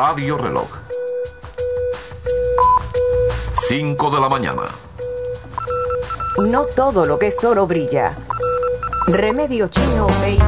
Radio Reloj. 5 de la mañana. No todo lo que es oro brilla. Remedio Chino